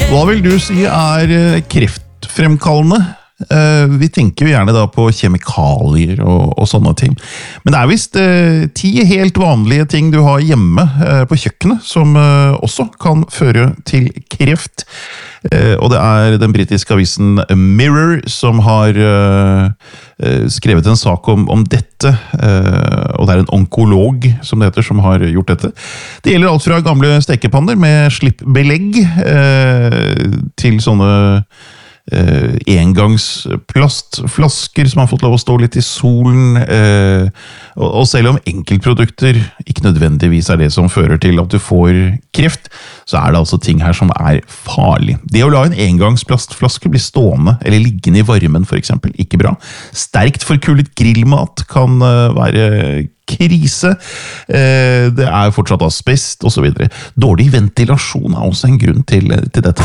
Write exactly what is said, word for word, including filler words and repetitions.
Hva vil du si er eh, kreftfremkallende? Eh, vi tenker jo gjerne da på kjemikalier og, og sånne ting. Men det er visst eh, ti helt vanlige ting du har hjemme eh, på kjøkkenet, som eh, også kan føre til kreft. Eh, og det er den britiske avisen Mirror som har eh, eh, skrevet en sak om, om dette. Eh, og det er en onkolog, som det heter, som har gjort dette. Det gjelder alt fra gamle stekepanner med slippbelegg eh, til sånne Uh, engangsplastflasker som har fått lov å stå litt i solen, uh, og, og selv om enkeltprodukter ikke nødvendigvis er det som fører til at du får kreft, så er det altså ting her som er farlig. Det å la en engangsplastflaske bli stående eller liggende i varmen for eksempel, ikke bra. Sterkt forkulet grillmat kan uh, være krise, uh, det er fortsatt asbest og så videre. Dårlig ventilasjon er også en grunn til, til dette.